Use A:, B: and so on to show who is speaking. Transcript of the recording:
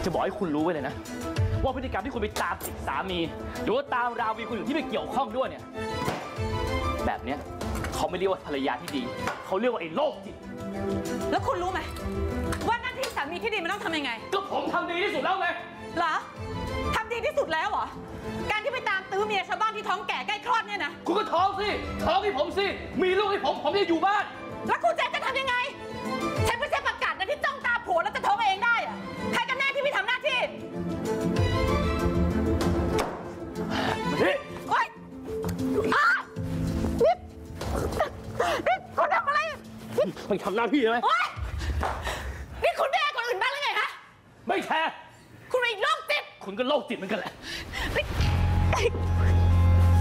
A: จะบอกให้คุณรู้ไว้เลยนะว่าพฤติกรรมที่คุณไปตามติดสามีหรือว่าตามราวีคนอื่นที่ไม่เกี่ยวข้องด้วยเนี่ยแบบเนี้ยเขาไม่เรียกว่าภรรยาที่ดีเขาเรียกว่าไอ้โรคจิต
B: แล้วคุณรู้ไหมว่าหน้าที่สามีที่ดีมันต้องทำยังไง
A: ก็ผมทำดีที่สุดแล้วไง
B: เหรอทำดีที่สุดแล้วเหรอการที่ไปตามตื้อเมียชาวบ้านที่ท้องแก่ใกล้คลอดเนี่ยนะ
A: คุณก็ท้องสิท้องให้ผมสิมีลูกให้ผมจะอยู่บ้าน
B: แล้วคุณจะทำยังไงฉันไม่ใช่ประกาศนะที่จ้องตาผัวแล้วจะท้องเองได้อะใครกันแน่ที่ไม่ทำหน้าที่
A: มาดิ
B: โอ๊ยนี่คุณทำอะไร
A: มันทำหน้าที่ไหม
B: โอ๊ยนี่คุณไม่แคร์คนอื่นบ้างหรือไงฮะ
A: ไม่แคร์
B: คุณเป็นโรคจิต
A: คุณก็โรคจิตเหมือนกันแหละ